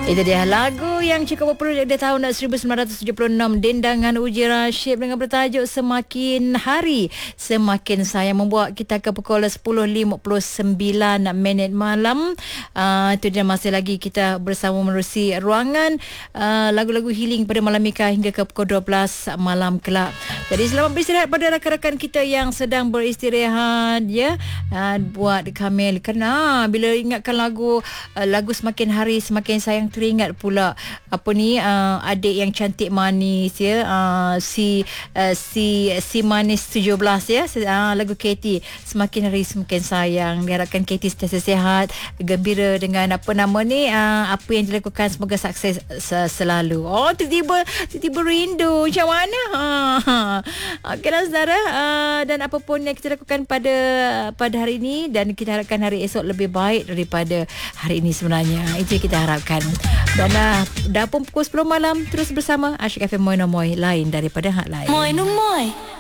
Itu dia lagu yang cukup popular di tahun 1976, Dendangan Uji Rashid dengan bertajuk Semakin Hari Semakin Sayang, membuat kita ke pukul 10.59 malam. Itu dia, masih lagi kita bersama menerusi ruangan lagu-lagu healing pada malam Mika hingga ke pukul 12 malam kelak. Jadi selamat beristirahat pada rakan-rakan kita yang sedang beristirahat ya. Buat Kamil, kena bila ingatkan lagu Semakin Hari Semakin Sayang, teringat pula adik yang cantik manis ya, si manis 17 ya, lagu Katie, Semakin Hari Semakin Sayang. Diharapkan Katie sentiasa sihat, gembira dengan apa yang dilakukan, semoga sukses selalu. Tiba-tiba rindu macam mana. Okeylah saudara, dan apapun yang kita lakukan pada hari ini, dan kita harapkan hari esok lebih baik daripada hari ini sebenarnya. Itu yang kita harapkan. Dan dah pun pukul 10 malam, terus bersama Asyik FM Moy No Moy, lain daripada hak lain. Moy No Moy.